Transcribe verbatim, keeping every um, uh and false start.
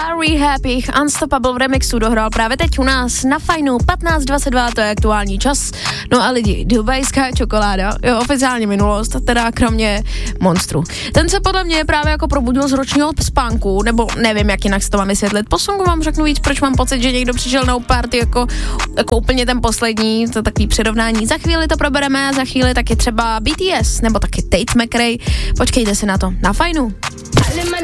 Larry Happy Unstoppable v remixu dohrál právě teď u nás na Fajnu patnáct dvacet dva, to je aktuální čas. No a lidi, dubajská čokoláda, jo, oficiálně minulost, teda kromě Monstru. Ten se podle mě právě jako probudil z ročního spánku, nebo nevím, jak jinak si to mám vysvětlit. Po songu vám řeknu víc, proč mám pocit, že někdo přišel na party jako, jako úplně ten poslední, to takový přirovnání. Za chvíli to probereme a za chvíli taky třeba B T S, nebo taky Tate McRae. Počkejte si na to, na Fajnu.